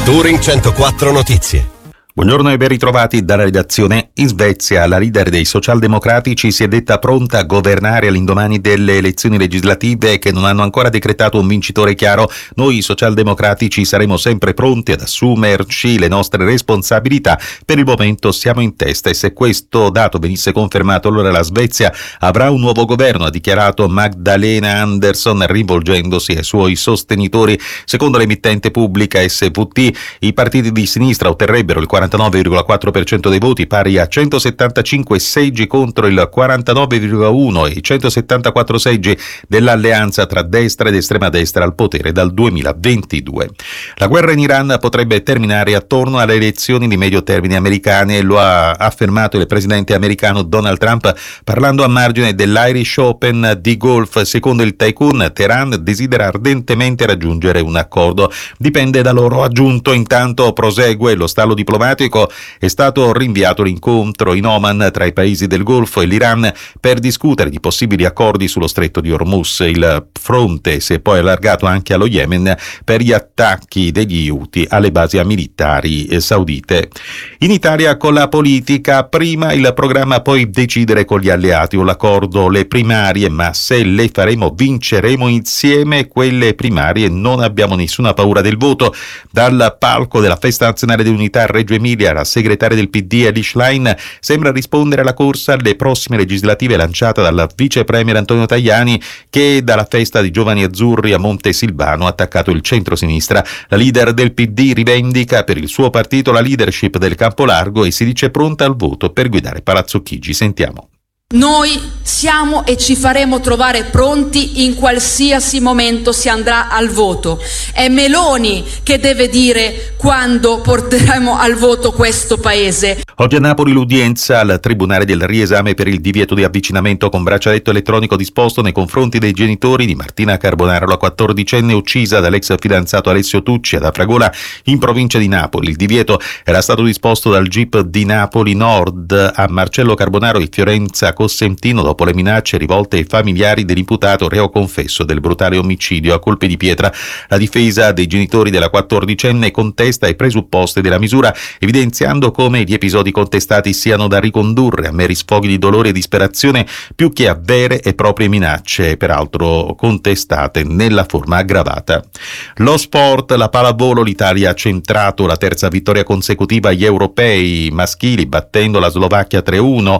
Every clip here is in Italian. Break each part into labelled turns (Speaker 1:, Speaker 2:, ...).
Speaker 1: Touring 104 Notizie.
Speaker 2: Buongiorno e ben ritrovati dalla redazione. In Svezia la leader dei socialdemocratici si è detta pronta a governare all'indomani delle elezioni legislative che non hanno ancora decretato un vincitore chiaro. Noi socialdemocratici saremo sempre pronti ad assumerci le nostre responsabilità. Per il momento siamo in testa e se questo dato venisse confermato allora la Svezia avrà un nuovo governo, ha dichiarato Magdalena Andersson rivolgendosi ai suoi sostenitori. Secondo l'emittente pubblica SVT i partiti di sinistra otterrebbero il 49,4% dei voti, pari a 175 seggi contro il 49,1 e i 174 seggi dell'alleanza tra destra ed estrema destra al potere dal 2022. La guerra in Iran potrebbe terminare attorno alle elezioni di medio termine americane, lo ha affermato il presidente americano Donald Trump parlando a margine dell'Irish Open di golf. Secondo il tycoon, Teheran desidera ardentemente raggiungere un accordo. Dipende da loro, ha aggiunto. Intanto prosegue lo stallo diplomatico. È stato rinviato l'incontro in Oman tra i paesi del Golfo e l'Iran per discutere di possibili accordi sullo stretto di Hormuz. Il fronte si è poi allargato anche allo Yemen per gli attacchi degli Houthi alle basi militari saudite. In Italia con la politica, prima il programma, poi decidere con gli alleati o l'accordo, le primarie, ma se le faremo vinceremo insieme quelle primarie, non abbiamo nessuna paura del voto. Dal palco della Festa Nazionale dell'Unità a Reggio Emilia, la segretaria del PD Elie Schlein sembra rispondere alla corsa alle prossime legislative lanciata dal vice premier Antonio Tajani, che dalla festa di Giovani Azzurri a Montesilvano ha attaccato il centro-sinistra. La leader del PD rivendica per il suo partito la leadership del campo largo e si dice pronta al voto per guidare Palazzo Chigi. Sentiamo.
Speaker 3: Noi siamo e ci faremo trovare pronti in qualsiasi momento si andrà al voto. È Meloni che deve dire quando porteremo al voto questo paese.
Speaker 2: Oggi a Napoli l'udienza al Tribunale del riesame per il divieto di avvicinamento con braccialetto elettronico disposto nei confronti dei genitori di Martina Carbonaro, la 14enne uccisa dall'ex fidanzato Alessio Tucci ad Afragola in provincia di Napoli. Il divieto era stato disposto dal GIP di Napoli Nord a Marcello Carbonaro e Fiorenza Cossentino dopo le minacce rivolte ai familiari dell'imputato reo confesso del brutale omicidio a colpi di pietra. La difesa dei genitori della 14enne contesta i presupposti della misura, evidenziando come gli episodi contestati siano da ricondurre a meri sfoghi di dolore e disperazione più che a vere e proprie minacce, peraltro contestate nella forma aggravata. Lo sport, la pallavolo, l'Italia ha centrato la terza vittoria consecutiva agli europei maschili battendo la Slovacchia 3-1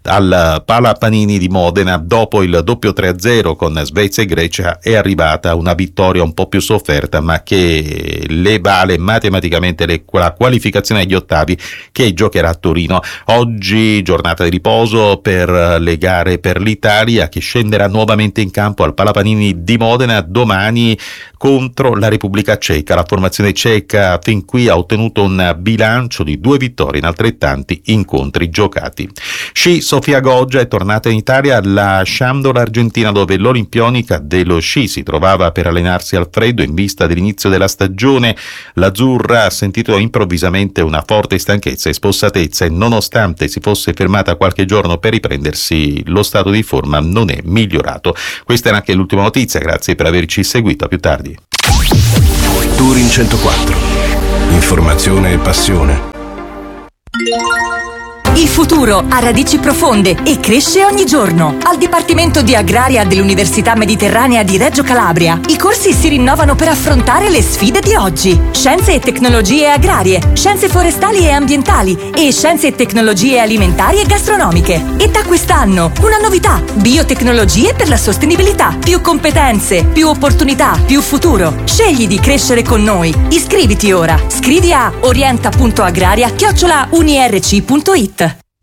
Speaker 2: al Palapanini di Modena. Dopo il doppio 3-0 con Svezia e Grecia è arrivata una vittoria un po' più sofferta, ma che le vale matematicamente la qualificazione agli ottavi che giocherà a Torino. Oggi giornata di riposo per le gare per l'Italia, che scenderà nuovamente in campo al Palapanini di Modena domani contro la Repubblica Ceca. La formazione ceca fin qui ha ottenuto un bilancio di 2 vittorie in altrettanti incontri giocati. Sci, Sofia Goggia è tornata in Italia lasciando l'Argentina, dove l'olimpionica dello sci si trovava per allenarsi al freddo in vista dell'inizio della stagione. L'azzurra ha sentito improvvisamente una forte stanchezza e spossatezza e nonostante si fosse fermata qualche giorno per riprendersi, lo stato di forma non è migliorato. Questa era anche l'ultima notizia, grazie per averci seguito, a più tardi.
Speaker 1: Touring 104. Informazione e passione.
Speaker 4: Il futuro ha radici profonde e cresce ogni giorno. Al Dipartimento di Agraria dell'Università Mediterranea di Reggio Calabria, i corsi si rinnovano per affrontare le sfide di oggi. Scienze e tecnologie agrarie, scienze forestali e ambientali e scienze e tecnologie alimentari e gastronomiche. E da quest'anno una novità: biotecnologie per la sostenibilità. Più competenze, più opportunità, più futuro. Scegli di crescere con noi. Iscriviti ora. Scrivi a orienta.agraria@unirc.it.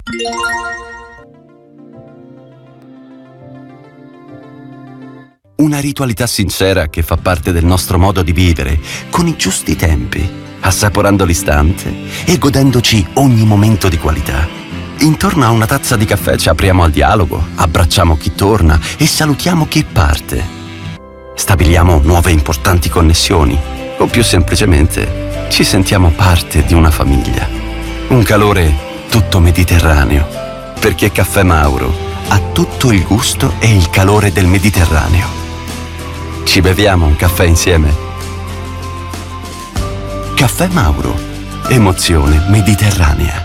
Speaker 5: Una ritualità sincera che fa parte del nostro modo di vivere, con i giusti tempi, assaporando l'istante e godendoci ogni momento di qualità. Intorno a una tazza di caffè ci apriamo al dialogo, abbracciamo chi torna e salutiamo chi parte. Stabiliamo nuove importanti connessioni o più semplicemente ci sentiamo parte di una famiglia. Un calore tutto mediterraneo, perché Caffè Mauro ha tutto il gusto e il calore del Mediterraneo. Ci beviamo un caffè insieme? Caffè Caffè Mauro. Emozione mediterranea.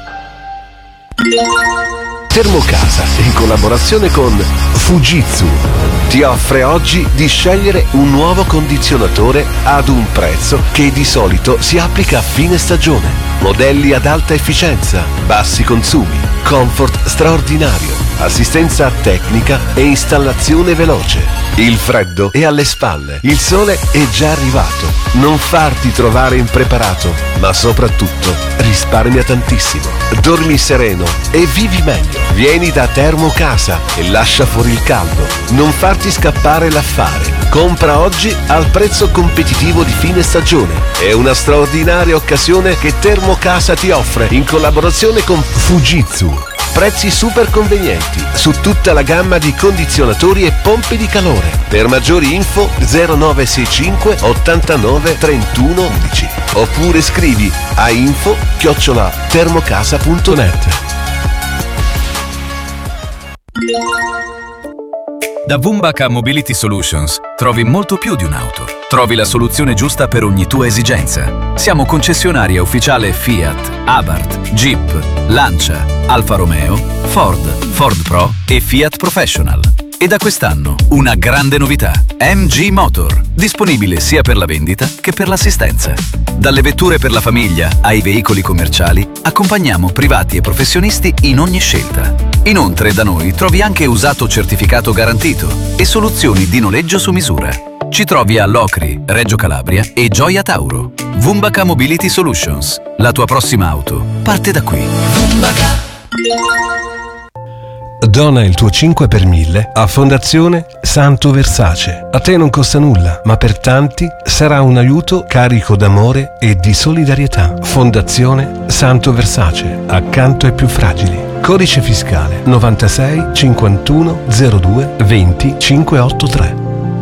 Speaker 6: Termocasa, in collaborazione con Fujitsu, ti offre oggi di scegliere un nuovo condizionatore ad un prezzo che di solito si applica a fine stagione. Modelli ad alta efficienza, bassi consumi, comfort straordinario, assistenza tecnica e installazione veloce. Il freddo è alle spalle, il sole è già arrivato. Non farti trovare impreparato, ma soprattutto risparmia tantissimo. Dormi sereno e vivi meglio. Vieni da Termocasa e lascia fuori il caldo. Non farti scappare l'affare. Compra oggi al prezzo competitivo di fine stagione. È una straordinaria occasione che Termocasa ti offre in collaborazione con Fujitsu. Prezzi super convenienti su tutta la gamma di condizionatori e pompe di calore. Per maggiori info 0965 89 31 11 oppure scrivi a info@termocasa.net.
Speaker 7: Da Vumbaca Mobility Solutions trovi molto più di un'auto. Trovi la soluzione giusta per ogni tua esigenza. Siamo concessionaria ufficiale Fiat, Abarth, Jeep, Lancia, Alfa Romeo, Ford Pro e Fiat Professional. E da quest'anno una grande novità: MG Motor, disponibile sia per la vendita che per l'assistenza. Dalle vetture per la famiglia ai veicoli commerciali, accompagniamo privati e professionisti in ogni scelta. Inoltre da noi trovi anche usato certificato garantito e soluzioni di noleggio su misura. Ci trovi a Locri, Reggio Calabria e Gioia Tauro. Vumbaca Mobility Solutions. La tua prossima auto parte da qui.
Speaker 8: Dona il tuo 5 per 1000 a Fondazione Santo Versace. A te non costa nulla, ma per tanti sarà un aiuto carico d'amore e di solidarietà. Fondazione Santo Versace, accanto ai più fragili. Codice fiscale 96 51 02 20 583.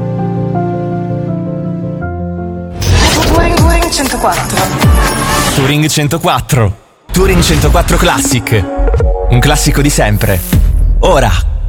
Speaker 9: Touring 104.
Speaker 10: Touring 104. Touring 104 Classic. Un classico di sempre. Ora,